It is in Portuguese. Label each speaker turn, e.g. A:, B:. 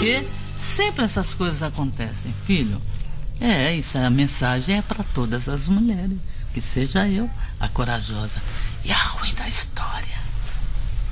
A: porque sempre essas coisas acontecem, filho. Isso, a mensagem é para todas as mulheres. Que seja eu a corajosa e a ruim da história.